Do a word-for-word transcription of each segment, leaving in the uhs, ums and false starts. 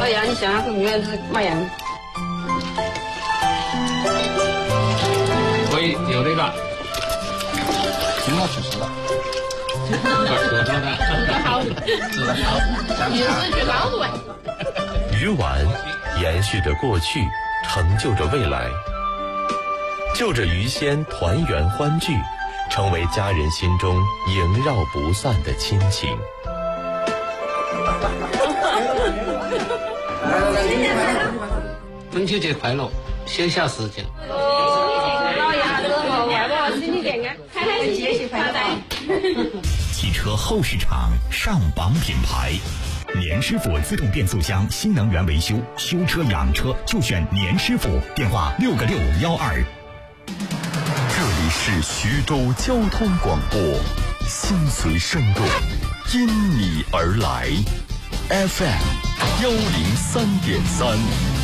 老杨，你想想看，原来是嘛样？ 可以有那个， 挺好吃的。 可说的， 好， 是的，好， 你是学老路啊？ 鱼丸延续着过去，成就着未来，就着鱼鲜团圆欢聚，成为家人心中萦绕不散的亲情。 中秋节快乐，休下时间。 老杨子和外婆身体健康，开开心心发财。 汽车后市场上榜品牌，年师傅自动变速箱新能源维修，修车养车就选年师傅，电话六个六幺二。 这里是徐州交通广播，心随声动，因你而来 ，F M 幺零三点三。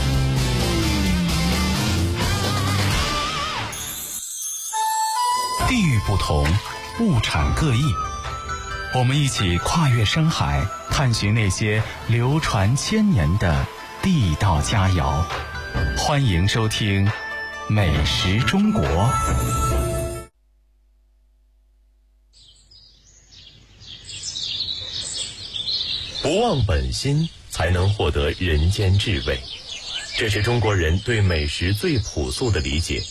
地域不同，物产各异，我们一起跨越深海，探寻那些流传千年的地道佳肴。欢迎收听《美食中国》。 不忘本心，才能获得人间至味。这是中国人对美食最朴素的理解。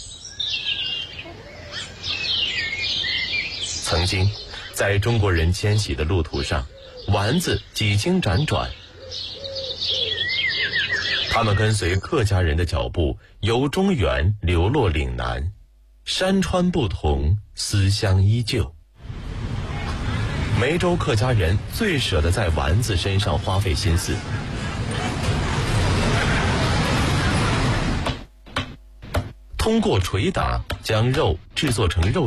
曾经，在中国人迁徙的路途上，丸子几经辗转，他们跟随客家人的脚步，由中原流落岭南，山川不同，思乡依旧。梅州客家人最舍得在丸子身上花费心思，通过捶打将肉制作成肉